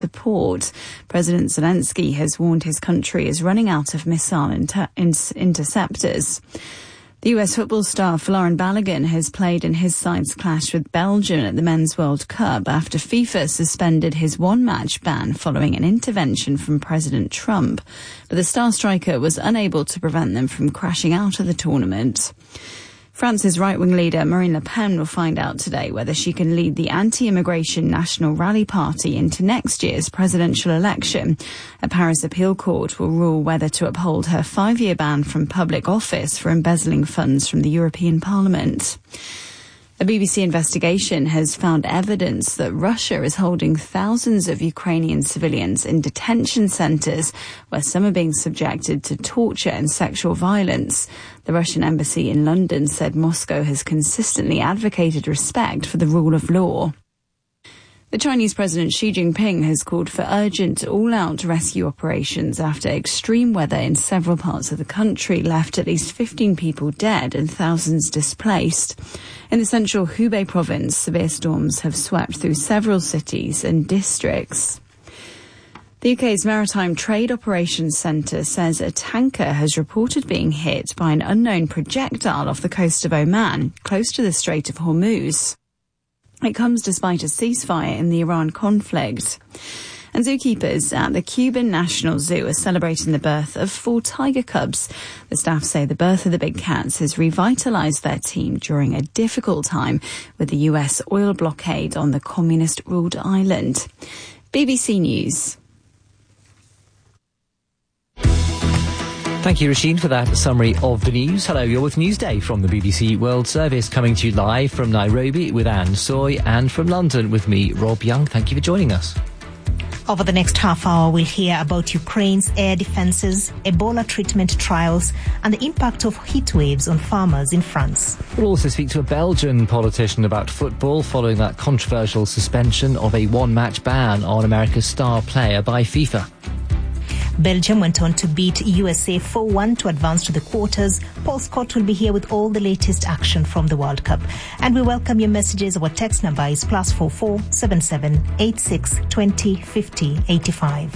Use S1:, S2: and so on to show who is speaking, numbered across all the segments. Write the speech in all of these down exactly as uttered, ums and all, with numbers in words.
S1: support. President Zelensky has warned his country is running out of missile inter- interceptors. The U S football star Folarin Balogun has played in his side's clash with Belgium at the Men's World Cup after FIFA suspended his one-match ban following an intervention from President Trump. But the star striker was unable to prevent them from crashing out of the tournament. France's right-wing leader Marine Le Pen will find out today whether she can lead the anti-immigration National Rally Party into next year's presidential election. A Paris appeal court will rule whether to uphold her five-year ban from public office for embezzling funds from the European Parliament. A B B C investigation has found evidence that Russia is holding thousands of Ukrainian civilians in detention centres where some are being subjected to torture and sexual violence. The Russian embassy in London said Moscow has consistently advocated respect for the rule of law. The Chinese President Xi Jinping has called for urgent all-out rescue operations after extreme weather in several parts of the country left at least fifteen people dead and thousands displaced. In the central Hubei province, severe storms have swept through several cities and districts. The U K's Maritime Trade Operations Centre says a tanker has reported being hit by an unknown projectile off the coast of Oman, close to the Strait of Hormuz. It comes despite a ceasefire in the Iran conflict. And zookeepers at the Cuban National Zoo are celebrating the birth of four tiger cubs. The staff say the birth of the big cats has revitalised their team during a difficult time with the U S oil blockade on the communist-ruled island. B B C News.
S2: Thank you, Rasheen, for that summary of the news. Hello, you're with Newsday from the B B C World Service, coming to you live from Nairobi with Anne Soy and from London with me, Rob Young. Thank you for joining us.
S3: Over the next half hour, we'll hear about Ukraine's air defences, Ebola treatment trials, and the impact of heat waves on farmers in France.
S2: We'll also speak to a Belgian politician about football following that controversial suspension of a one-match ban on America's star player by FIFA.
S3: Belgium went on to beat U S A four one to advance to the quarters. Paul Scott will be here with all the latest action from the World Cup. And we welcome your messages. Our text number is plus four four seven seven eight six twenty fifty eighty-five.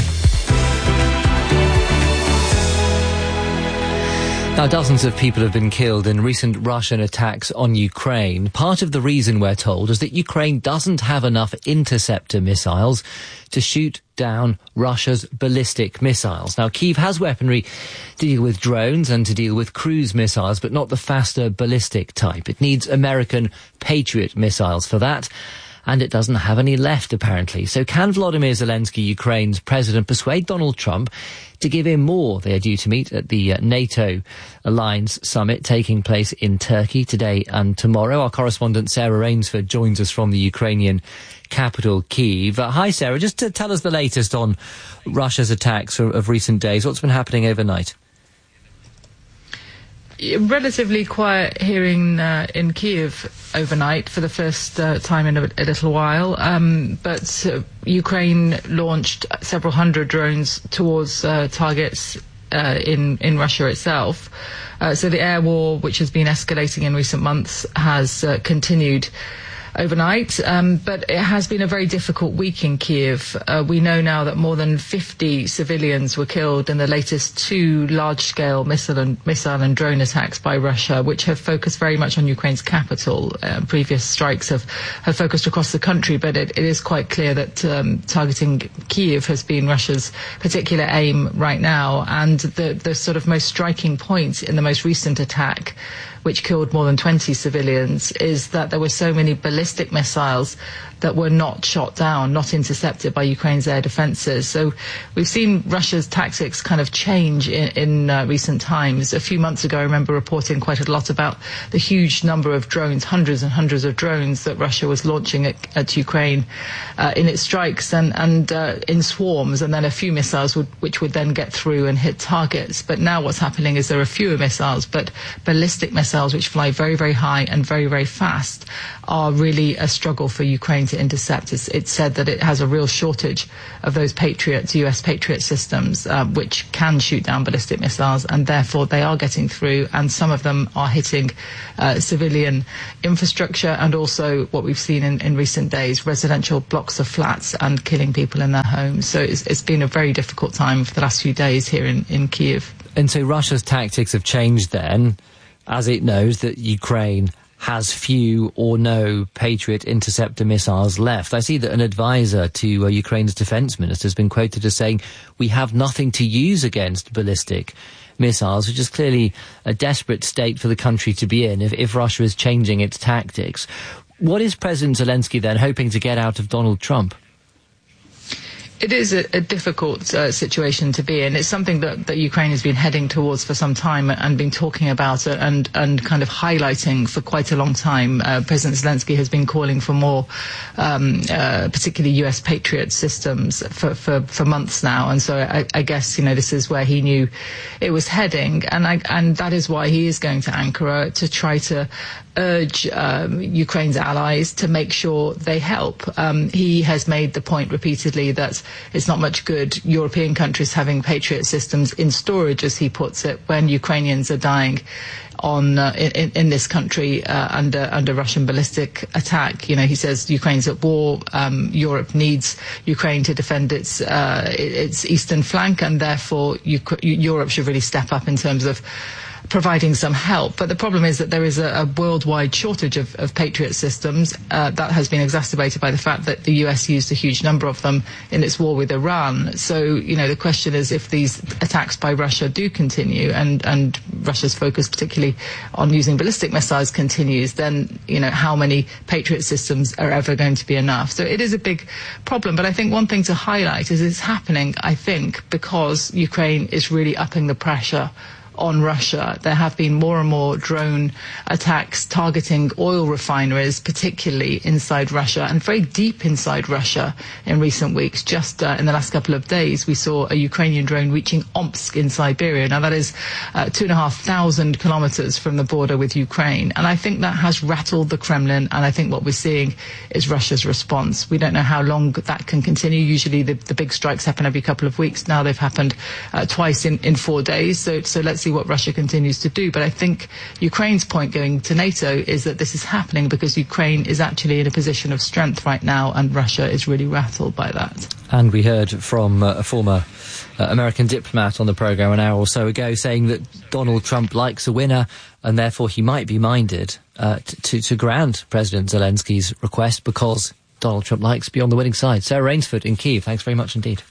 S2: Now, dozens of people have been killed in recent Russian attacks on Ukraine. Part of the reason, we're told, is that Ukraine doesn't have enough interceptor missiles to shoot down Russia's ballistic missiles. Now, Kyiv has weaponry to deal with drones and to deal with cruise missiles, but not the faster ballistic type. It needs American Patriot missiles for that, and it doesn't have any left, apparently. So can Volodymyr Zelensky, Ukraine's president, persuade Donald Trump to give him more? They are due to meet at the uh, NATO Alliance Summit taking place in Turkey today and tomorrow. Our correspondent Sarah Rainsford joins us from the Ukrainian capital, Kyiv. Uh, hi, Sarah. Just to tell us the latest on Russia's attacks of, of recent days. What's been happening overnight?
S4: Relatively quiet here in, uh, in Kyiv overnight for the first uh, time in a, a little while. Um, but uh, Ukraine launched several hundred drones towards uh, targets uh, in, in Russia itself. Uh, so the air war, which has been escalating in recent months, has uh, continued overnight, um, but it has been a very difficult week in Kyiv. Uh, we know now that more than fifty civilians were killed in the latest two large-scale missile and, missile and drone attacks by Russia, which have focused very much on Ukraine's capital. Uh, previous strikes have, have focused across the country, but it, it is quite clear that um, targeting Kyiv has been Russia's particular aim right now. And the, the sort of most striking point in the most recent attack, which killed more than twenty civilians, is that there were so many ballistic missiles that were not shot down, not intercepted by Ukraine's air defences. So we've seen Russia's tactics kind of change in, in uh, recent times. A few months ago, I remember reporting quite a lot about the huge number of drones, hundreds and hundreds of drones that Russia was launching at, at Ukraine uh, in its strikes and, and uh, in swarms, and then a few missiles would, which would then get through and hit targets. But now what's happening is there are fewer missiles, but ballistic missiles, which fly very, very high and very, very fast, are really a struggle for Ukraine to to intercept. It's, it's said that it has a real shortage of those Patriots, U S Patriot systems, uh, which can shoot down ballistic missiles, and therefore they are getting through, and some of them are hitting uh, civilian infrastructure, and also what we've seen in, in recent days, residential blocks of flats, and killing people in their homes. So it's, it's been a very difficult time for the last few days here in, in Kiev.
S2: And so Russia's tactics have changed then, as it knows that Ukraine has few or no Patriot interceptor missiles left. I see that an advisor to uh, Ukraine's defence minister has been quoted as saying, we have nothing to use against ballistic missiles, which is clearly a desperate state for the country to be in if, if Russia is changing its tactics. What is President Zelensky then hoping to get out of Donald Trump?
S4: It is a, a difficult uh, situation to be in. It's something that, that Ukraine has been heading towards for some time and been talking about it and, and kind of highlighting for quite a long time. Uh, President Zelensky has been calling for more, um, uh, particularly U S Patriot systems for, for, for months now. And so I, I guess, you know, this is where he knew it was heading. And, I, and that is why he is going to Ankara to try to urge um, Ukraine's allies to make sure they help. Um, he has made the point repeatedly that it's not much good European countries having Patriot systems in storage, as he puts it, when Ukrainians are dying on uh, in, in this country uh, under under Russian ballistic attack. You know, he says Ukraine's at war. Um, Europe needs Ukraine to defend its uh, its eastern flank, and therefore Uk- Europe should really step up in terms of providing some help. But the problem is that there is a, a worldwide shortage of, of Patriot systems uh, that has been exacerbated by the fact that the U S used a huge number of them in its war with Iran. So, you know, the question is, if these attacks by Russia do continue, and, and Russia's focus particularly on using ballistic missiles continues, then, you know, how many Patriot systems are ever going to be enough? So it is a big problem. But I think one thing to highlight is it's happening, I think, because Ukraine is really upping the pressure on Russia. There have been more and more drone attacks targeting oil refineries, particularly inside Russia and very deep inside Russia in recent weeks. Just uh, in the last couple of days, we saw a Ukrainian drone reaching Omsk in Siberia. Now, that is uh, two and a half thousand kilometers from the border with Ukraine. And I think that has rattled the Kremlin. And I think what we're seeing is Russia's response. We don't know how long that can continue. Usually the, the big strikes happen every couple of weeks. Now they've happened uh, twice in, in four days. So, so let's see what Russia continues to do. But I think Ukraine's point going to NATO is that this is happening because Ukraine is actually in a position of strength right now, and Russia is really rattled by that.
S2: And we heard from uh, a former uh, American diplomat on the programme an hour or so ago saying that Donald Trump likes a winner, and therefore he might be minded uh, to, to grant President Zelensky's request because Donald Trump likes to be on the winning side. Sarah Rainsford in Kyiv, thanks very much indeed.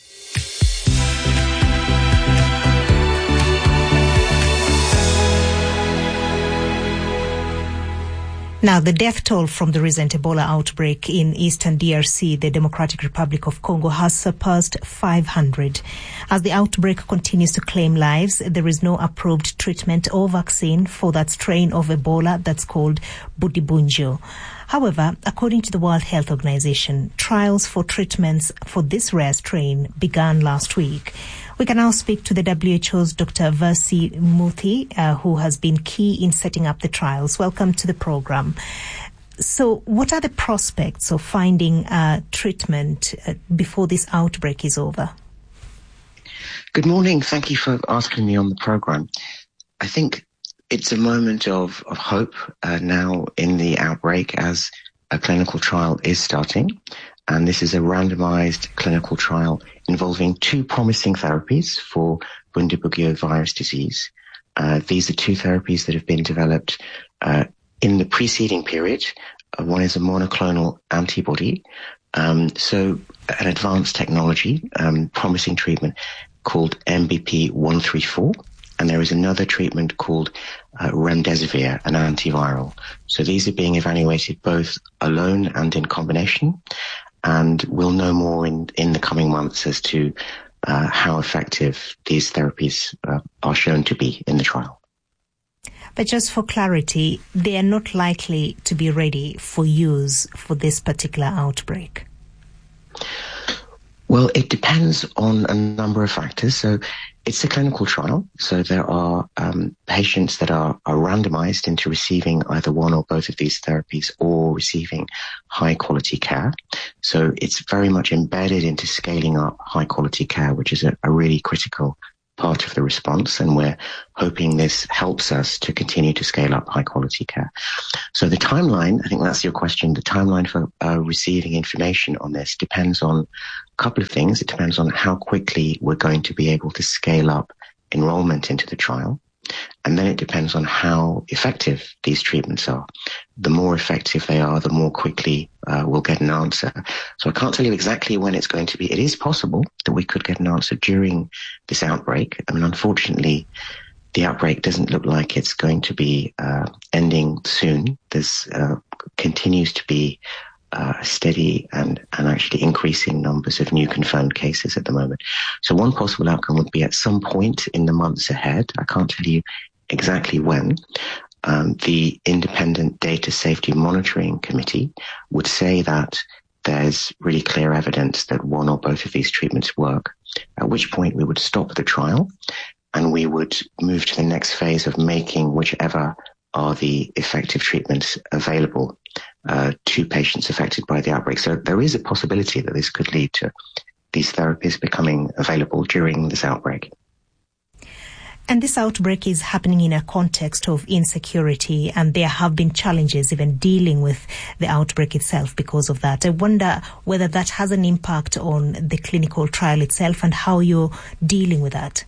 S3: Now, the death toll from the recent Ebola outbreak in eastern D R C, the Democratic Republic of Congo, has surpassed five hundred. As the outbreak continues to claim lives, there is no approved treatment or vaccine for that strain of Ebola that's called Budibunjo. However, according to the World Health Organization, trials for treatments for this rare strain began last week. We can now speak to the W H O's Doctor Versi Muthi, uh, who has been key in setting up the trials. Welcome to the program. So what are the prospects of finding uh, treatment uh, before this outbreak is over?
S5: Good morning. Thank you for asking me on the program. I think it's a moment of, of hope uh, now in the outbreak as a clinical trial is starting. And this is a randomized clinical trial involving two promising therapies for Bundibugyo virus disease. Uh, these are two therapies that have been developed uh, in the preceding period. Uh, one is a monoclonal antibody, um, so an advanced technology, um, promising treatment called M B P one three four. And there is another treatment called uh, remdesivir, an antiviral. So these are being evaluated both alone and in combination. And we'll know more in, in the coming months as to uh, how effective these therapies uh, are shown to be in the trial.
S3: But just for clarity, they are not likely to be ready for use for this particular outbreak.
S5: Well, it depends on a number of factors. So it's a clinical trial. So there are um, patients that are, are randomized into receiving either one or both of these therapies or receiving high quality care. So it's very much embedded into scaling up high quality care, which is a, a really critical part of the response, and we're hoping this helps us to continue to scale up high quality care. So the timeline, I think that's your question, the timeline for uh, receiving information on this depends on a couple of things. It depends on how quickly we're going to be able to scale up enrollment into the trial. And then it depends on how effective these treatments are. The more effective they are, the more quickly uh, we'll get an answer. So I can't tell you exactly when it's going to be. It is possible that we could get an answer during this outbreak. I mean, unfortunately, the outbreak doesn't look like it's going to be uh, ending soon. There's uh, continues to be uh, steady and, and actually increasing numbers of new confirmed cases at the moment. So one possible outcome would be at some point in the months ahead. I can't tell you exactly when. Um, the Independent Data Safety Monitoring Committee would say that there's really clear evidence that one or both of these treatments work, at which point we would stop the trial and we would move to the next phase of making whichever are the effective treatments available uh, to patients affected by the outbreak. So there is a possibility that this could lead to these therapies becoming available during this outbreak.
S3: And this outbreak is happening in a context of insecurity, and there have been challenges even dealing with the outbreak itself because of that. I wonder whether that has an impact on the clinical trial itself and how you're dealing with that.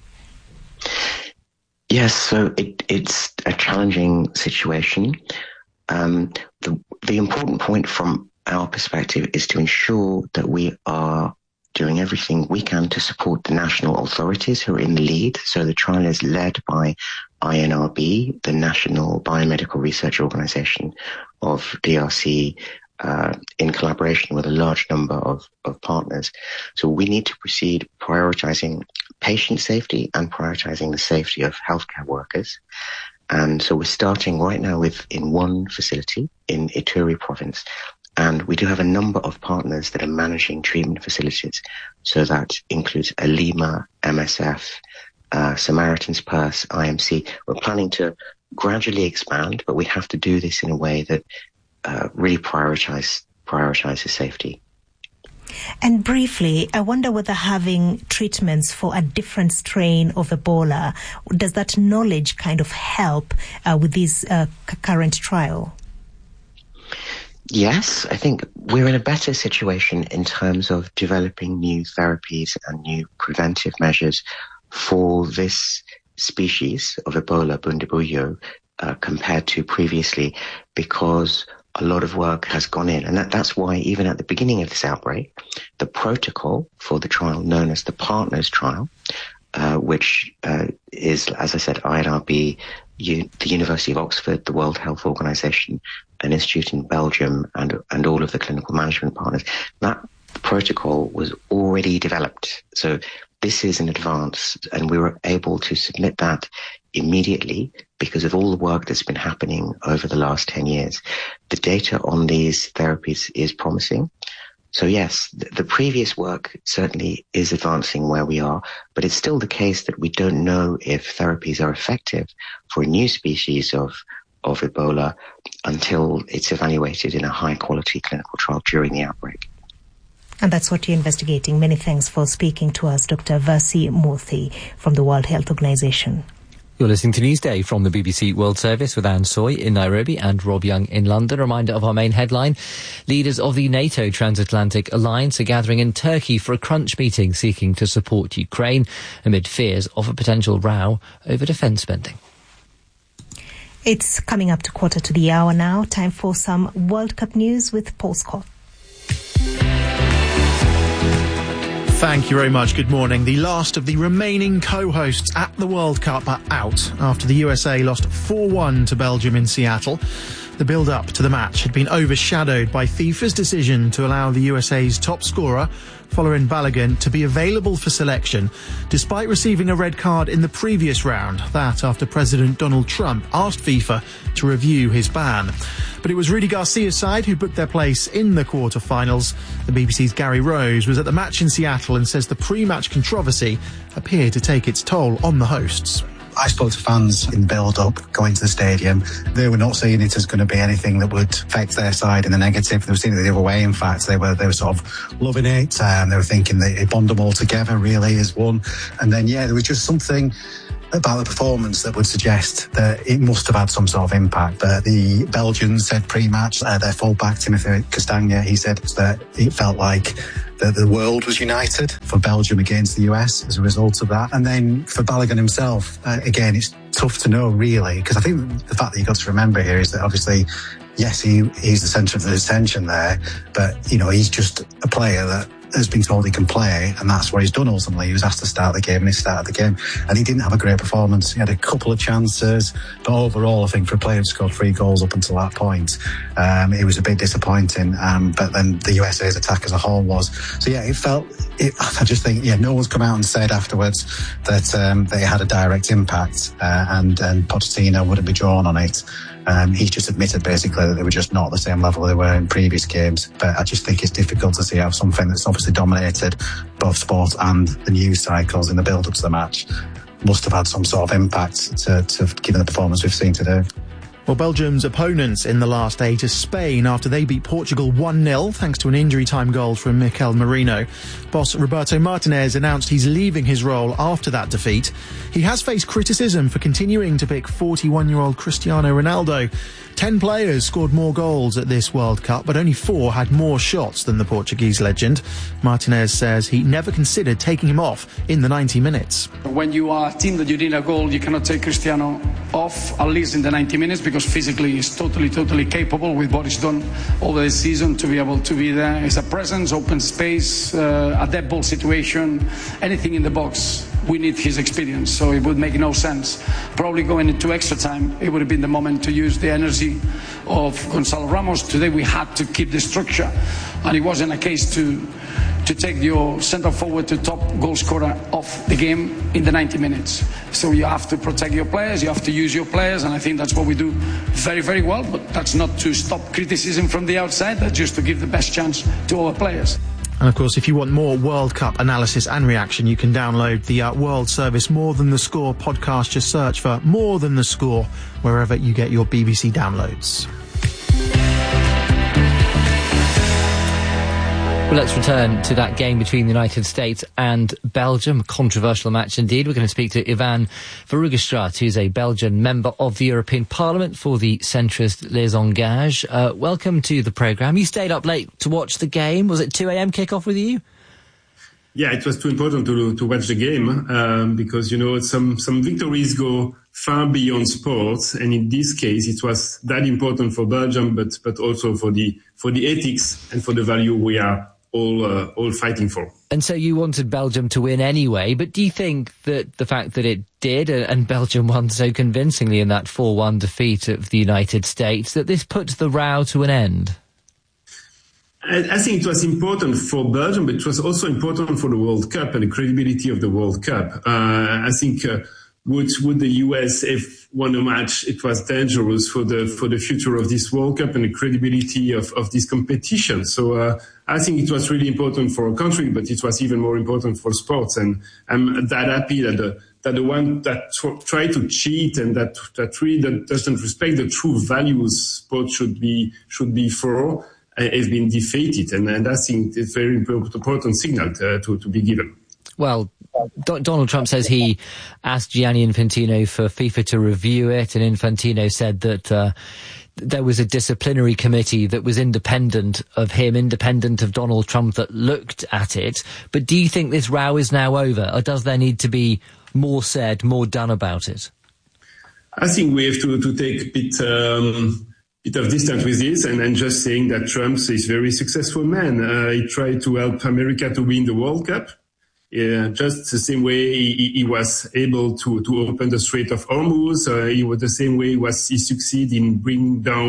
S5: Yes, so it, it's a challenging situation. Um, the, the important point from our perspective is to ensure that we are doing everything we can to support the national authorities who are in the lead. So the trial is led by I N R B, the National Biomedical Research Organization of D R C, uh, in collaboration with a large number of, of partners. So we need to proceed prioritizing patient safety and prioritizing the safety of healthcare workers. And so we're starting right now with in one facility in Ituri province. And we do have a number of partners that are managing treatment facilities. So that includes Alima, M S F, uh, Samaritan's Purse, I M C. We're planning to gradually expand, but we have to do this in a way that uh, really prioritize, prioritizes safety.
S3: And briefly, I wonder whether having treatments for a different strain of Ebola, does that knowledge kind of help uh, with this uh, c- current trial?
S5: Yes, I think we're in a better situation in terms of developing new therapies and new preventive measures for this species of Ebola, Bundibugyo, uh, compared to previously, because a lot of work has gone in. And that, that's why even at the beginning of this outbreak, the protocol for the trial known as the Partners Trial, uh, which uh, is, as I said, I N R B, U- the University of Oxford, the World Health Organization, an institute in Belgium, and and all of the clinical management partners, that protocol was already developed. So this is in advance, and we were able to submit that immediately because of all the work that's been happening over the last ten years. The data on these therapies is promising. So yes, the, the previous work certainly is advancing where we are, but it's still the case that we don't know if therapies are effective for a new species of of Ebola until it's evaluated in a high-quality clinical trial during the outbreak.
S3: And that's what you're investigating. Many thanks for speaking to us, Doctor Vasi Murthy from the World Health Organization.
S2: You're listening to Newsday from the B B C World Service with Anne Soy in Nairobi and Rob Young in London. Reminder of our main headline. Leaders of the NATO Transatlantic Alliance are gathering in Turkey for a crunch meeting seeking to support Ukraine amid fears of a potential row over defence spending.
S3: It's coming up to quarter to the hour now. Time for some World Cup news with Paul Scott.
S6: Thank you very much. Good morning. The last of the remaining co-hosts at the World Cup are out after the U S A lost four one to Belgium in Seattle. The build-up to the match had been overshadowed by FIFA's decision to allow the U S A's top scorer, Folarin Balogun, to be available for selection, despite receiving a red card in the previous round. That after President Donald Trump asked FIFA to review his ban. But it was Rudy Garcia's side who booked their place in the quarter-finals. The B B C's Gary Rose was at the match in Seattle and says the pre-match controversy appeared to take its toll on the hosts.
S7: I spoke to fans in build-up going to the stadium. They were not seeing it as going to be anything that would affect their side in the negative. They were seeing it the other way. In fact, they were they were sort of loving it. Um, they were thinking that it bond them all together really as one. And then, yeah, there was just something about the performance that would suggest that it must have had some sort of impact. But the Belgians said pre-match, uh, their fullback, Timothy Castagne, he said that it felt like the, the world was united for Belgium against the U S as a result of that. And then for Balogun himself, uh, again, it's tough to know really, because I think the fact that you've got to remember here is that obviously, yes, he, he's the centre of the attention there, but, you know, he's just a player that has been told he can play, and that's what he's done ultimately. He was asked to start the game and he started the game, and he didn't have a great performance. He had a couple of chances, but overall I think for a player to score three goals up until that point, um, it was a bit disappointing. Um, but then the U S A's attack as a whole was. So yeah, it felt, it, I just think, yeah, no one's come out and said afterwards that um, they had a direct impact, uh, and, and Pochettino wouldn't be drawn on it. Um, he's just admitted basically that they were just not at the same level they were in previous games. But I just think it's difficult to see how something that's obviously dominated both sport and the news cycles in the build-up to the match must have had some sort of impact to, to given the performance we've seen today.
S6: Well, Belgium's opponents in the last eight are Spain after they beat Portugal one nil thanks to an injury-time goal from Mikel Merino. Boss Roberto Martinez announced he's leaving his role after that defeat. He has faced criticism for continuing to pick forty-one-year-old Cristiano Ronaldo. Ten players scored more goals at this World Cup, but only four had more shots than the Portuguese legend. Martinez says he never considered taking him off in the ninety minutes.
S8: When you are a team that you need a goal, you cannot take Cristiano off, at least in the ninety minutes, because physically he's totally, totally capable with what he's done over the season to be able to be there. It's a presence, open space, uh, a dead ball situation, anything in the box. We need his experience, so it would make no sense. Probably going into extra time, it would have been the moment to use the energy of Gonzalo Ramos. Today we had to keep the structure, and it wasn't a case to to take your centre forward to top goal scorer off the game in the ninety minutes. So you have to protect your players, you have to use your players, and I think that's what we do very, very well. But that's not to stop criticism from the outside, that's just to give the best chance to our players.
S6: And of course, if you want more World Cup analysis and reaction, you can download the uh, World Service More Than The Score podcast. Just search for More Than The Score wherever you get your B B C downloads.
S2: Well, let's return to that game between the United States and Belgium. A controversial match indeed. We're going to speak to Ivan Verhoogenstraat, who's a Belgian member of the European Parliament for the centrist Les Engages. Uh, welcome to the programme. You stayed up late to watch the game. Was it two a.m. kickoff with you?
S9: Yeah, it was too important to to watch the game um, because, you know, some, some victories go far beyond sports. And in this case, it was that important for Belgium, but, but also for the, for the ethics and for the value we are all uh, all fighting for.
S2: And so you wanted Belgium to win anyway, but do you think that the fact that it did, uh, and Belgium won so convincingly in that four one defeat of the United States, that this puts the row to an end?
S9: I, I think it was important for Belgium, but it was also important for the World Cup and the credibility of the World Cup. Uh, I think uh, would would the U S have won a match, it was dangerous for the for the future of this World Cup and the credibility of, of this competition. So uh, I think it was really important for our country, but it was even more important for sports. And I'm that happy that the that the one that tr- try to cheat and that that really that doesn't respect the true values sport should be should be for uh, has been defeated. And, and I think it's a very important signal to, to, to be given.
S2: Well, D- Donald Trump says he asked Gianni Infantino for FIFA to review it, and Infantino said that uh, there was a disciplinary committee that was independent of him, independent of Donald Trump, that looked at it. But do you think this row is now over, or does there need to be more said, more done about it?
S9: I think we have to, to take a bit, um, bit of distance with this and, and just saying that Trump is a very successful man. Uh, he tried to help America to win the World Cup. Yeah, just the same way he, he was able to, to open the Strait of Hormuz. Uh, he was the same way he was he succeeded in bringing down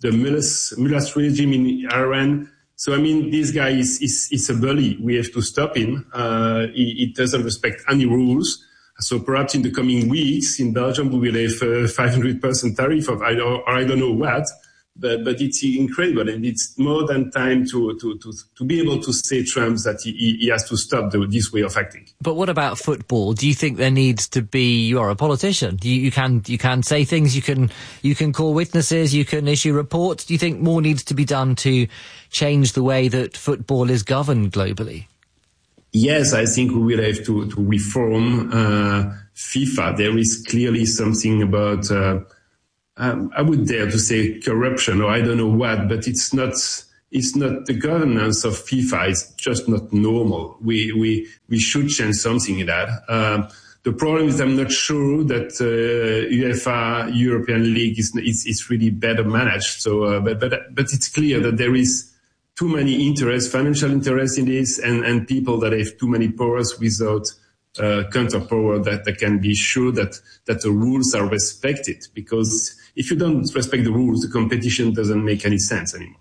S9: the Mullahs, Mullahs regime in Iran. So, I mean, this guy is, is, is a bully. We have to stop him. Uh, he, he doesn't respect any rules. So perhaps in the coming weeks in Belgium, we will have a five hundred percent tariff of I don't, I don't know what, but, but it's incredible. And it's more than time to, to, to, to be able to say Trump that he, he has to stop the, this way of acting.
S2: But what about football? Do you think there needs to be, you are a politician, you, you can, you can say things, you can, you can call witnesses, you can issue reports. Do you think more needs to be done to change the way that football is governed globally?
S9: Yes, I think we will have to, to reform uh, FIFA. There is clearly something about, uh, um, I would dare to say corruption or I don't know what, but it's not, it's not the governance of FIFA. It's just not normal. We, we, we should change something in that. Uh, the problem is I'm not sure that uh, UEFA European League is, is, is really better managed. So, uh, but, but, but it's clear that there is too many interests, financial interests in this, and, and people that have too many powers without uh, counterpower that they can be sure that, that the rules are respected. Because if you don't respect the rules, the competition doesn't make any sense anymore.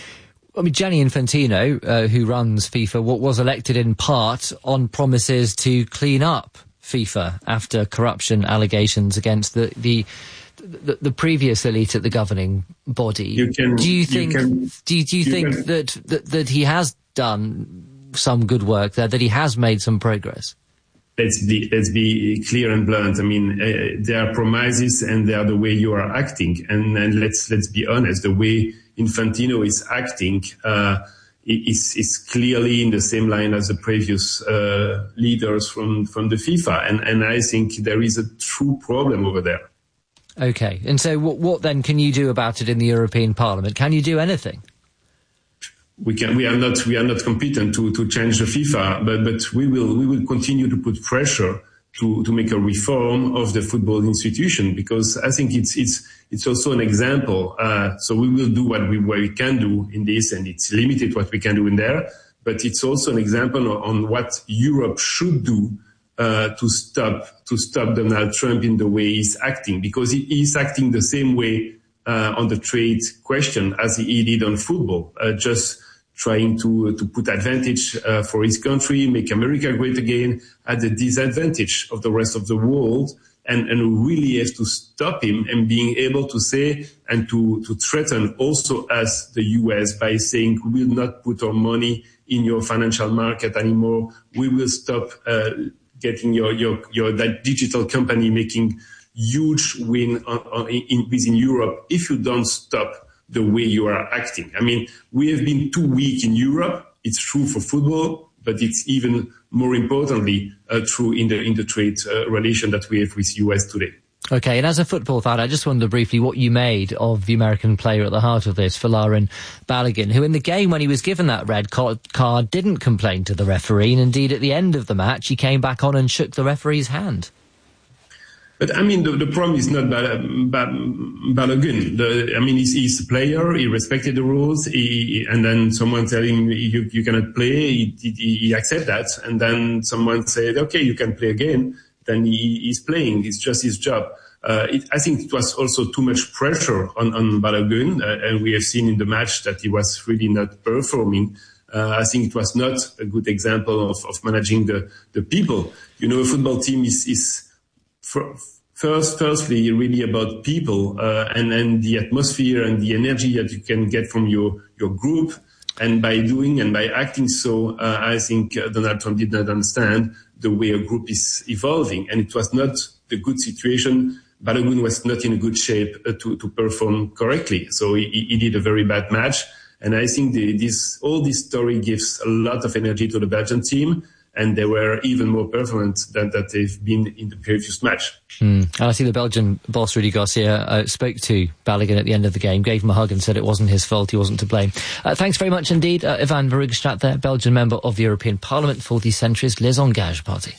S2: I mean, Gianni Infantino, uh, who runs FIFA, was elected in part on promises to clean up FIFA after corruption allegations against the, the The, the previous elite at the governing body.
S9: You can,
S2: do you think?
S9: You can,
S2: do you, do you, you think can, that, that that he has done some good work there? That he has made some progress?
S9: Let's be let's be clear and blunt. I mean, uh, there are promises, and they are the way you are acting. And, and let's let's be honest. The way Infantino is acting uh, is is clearly in the same line as the previous uh, leaders from from the FIFA. And and I think there is a true problem over there.
S2: Okay, and so what, what then can you do about it in the European Parliament? Can you do anything?
S9: We can. We are not. We are not competent to, to change the FIFA, but but we will. We will continue to put pressure to, to make a reform of the football institution, because I think it's it's it's also an example. Uh, so we will do what we what we can do in this, and it's limited what we can do in there. But it's also an example on what Europe should do. Uh, to stop to stop Donald Trump in the way he's acting, because he is acting the same way uh, on the trade question as he did on football, uh, just trying to to put advantage uh, for his country, make America great again, at the disadvantage of the rest of the world, and and we really have to stop him, and being able to say and to to threaten also as the U S by saying we will not put our money in your financial market anymore. We will stop. Uh, getting your, your, your, that digital company making huge win on, on, in, within Europe if you don't stop the way you are acting. I mean, we have been too weak in Europe. It's true for football, but it's even more importantly uh, true in the, in the trade uh, relation that we have with U S today.
S2: Okay, and as a football fan, I just wondered briefly what you made of the American player at the heart of this, Folarin Balogun, who in the game when he was given that red card didn't complain to the referee, and indeed at the end of the match he came back on and shook the referee's hand.
S9: But I mean, the, the problem is not Bal- Bal- Balogun. The, I mean, he's, he's a player, he respected the rules, he, and then someone telling him you, you cannot play, he, he, he accepted that, and then someone said, okay, you can play again. Then he is playing. It's just his job. Uh, it, I think it was also too much pressure on, on Balogun, uh, and we have seen in the match that he was really not performing. Uh, I think it was not a good example of, of managing the, the people. You know, a football team is, is first, firstly, really about people, uh, and, and the atmosphere and the energy that you can get from your, your group. And by doing and by acting so, uh, I think uh, Donald Trump did not understand the way a group is evolving. And it was not the good situation. Balogun was not in a good shape uh, to, to perform correctly. So he, he did a very bad match. And I think the, this, all this story gives a lot of energy to the Belgian team. And they were even more performant than that they've been in the previous match.
S2: Mm. And I see the Belgian boss, Rudy Garcia, uh, spoke to Balogun at the end of the game, gave him a hug and said it wasn't his fault, he wasn't to blame. Uh, thanks very much indeed, uh, Ivan Verhofstadt there, Belgian member of the European Parliament for the centrist Les Engages party.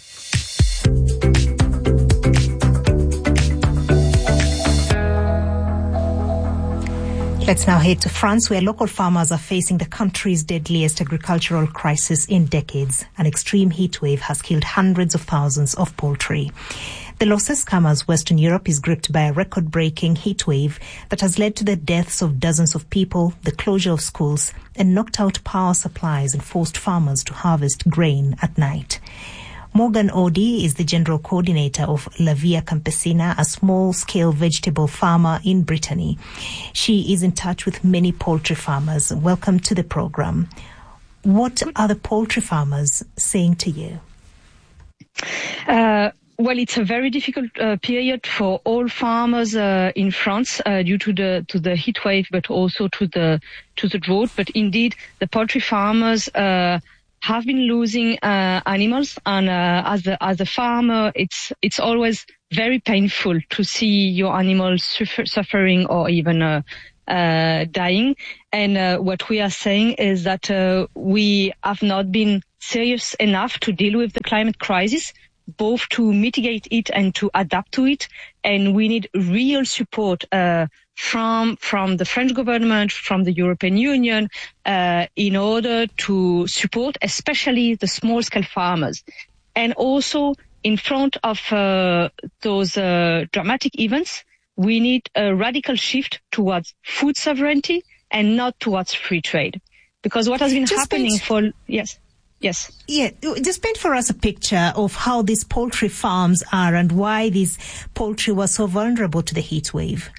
S3: Let's now head to France, where local farmers are facing the country's deadliest agricultural crisis in decades. An extreme heat wave has killed hundreds of thousands of poultry. The losses come as Western Europe is gripped by a record-breaking heat wave that has led to the deaths of dozens of people, the closure of schools, and knocked out power supplies and forced farmers to harvest grain at night. Morgan Oddy is the General Coordinator of La Via Campesina, a small-scale vegetable farmer in Brittany. She is in touch with many poultry farmers. Welcome to the program. What are the poultry farmers saying to you?
S10: Uh, well, it's a very difficult uh, period for all farmers uh, in France uh, due to the to the heat wave, but also to the to the drought. But indeed, the poultry farmers uh, have been losing uh, animals, and uh, as a as a farmer, it's it's always very painful to see your animals suffer, suffering or even uh, uh, dying. And uh, what we are saying is that uh, we have not been serious enough to deal with the climate crisis, both to mitigate it and to adapt to it. And we need real support uh, from from the French government, from the European Union, uh, in order to support especially the small-scale farmers. And also, in front of uh, those uh, dramatic events, we need a radical shift towards food sovereignty and not towards free trade. Because what has been
S3: Just
S10: happening
S3: paint-
S10: for... Yes. Yes.
S3: Yeah, just paint for us a picture of how these poultry farms are and why these poultry were so vulnerable to the heat wave.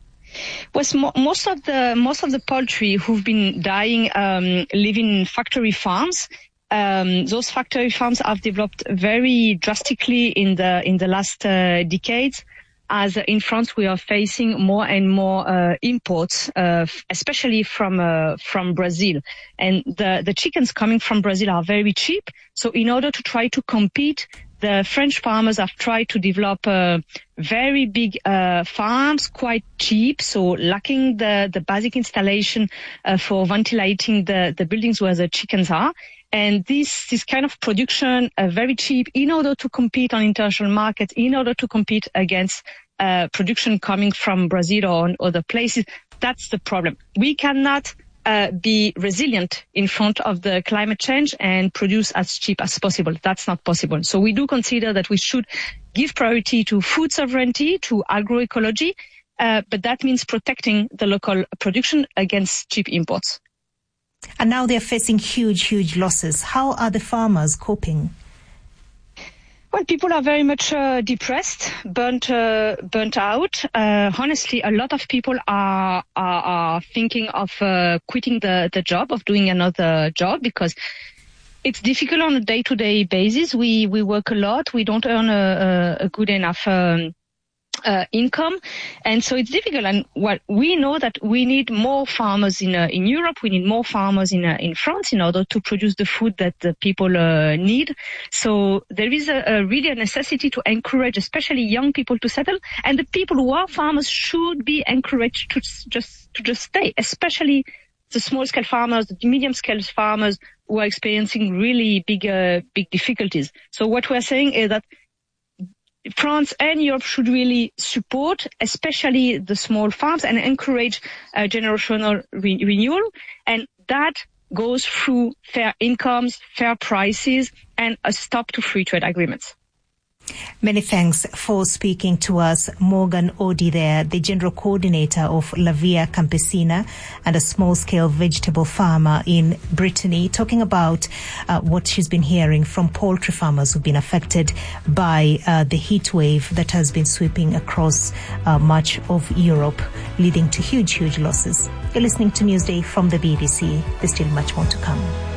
S10: Well, most of the most of the poultry who've been dying um, live in factory farms. Um, those factory farms have developed very drastically in the in the last uh, decades. As in France, we are facing more and more uh, imports, uh, especially from uh, from Brazil. And the the chickens coming from Brazil are very cheap. So in order to try to compete, the French farmers have tried to develop uh, very big uh, farms, quite cheap, so lacking the, the basic installation uh, for ventilating the, the buildings where the chickens are. And this, this kind of production, uh, very cheap, in order to compete on international markets, in order to compete against uh, production coming from Brazil or on other places, that's the problem. We cannot Uh, be resilient in front of the climate change and produce as cheap as possible. That's not possible. So we do consider that we should give priority to food sovereignty, to agroecology, uh, but that means protecting the local production against cheap imports.
S3: And now they're facing huge, huge losses. How are the farmers coping?
S10: Well, people are very much uh, depressed, burnt, uh, burnt out. Uh, honestly, a lot of people are are, are thinking of uh, quitting the, the job, of doing another job, because it's difficult on a day-to-day basis. We we work a lot. We don't earn a, a good enough um, uh, income, and so it's difficult. And what we know that we need more farmers in uh, in Europe. We need more farmers in uh, in France in order to produce the food that the people uh, need. So there is a, a really a necessity to encourage, especially young people, to settle, and the people who are farmers should be encouraged to just to just stay, especially the small-scale farmers, the medium-scale farmers who are experiencing really big uh, big difficulties. So what we're saying is that France and Europe should really support, especially the small farms, and encourage uh, generational re- renewal. And that goes through fair incomes, fair prices, and a stop to free trade agreements.
S3: Many thanks for speaking to us. Morgan Oddy there, the General Coordinator of La Via Campesina and a small-scale vegetable farmer in Brittany, talking about uh, what she's been hearing from poultry farmers who've been affected by uh, the heat wave that has been sweeping across uh, much of Europe, leading to huge, huge losses. You're listening to Newsday from the B B C. There's still much more to come.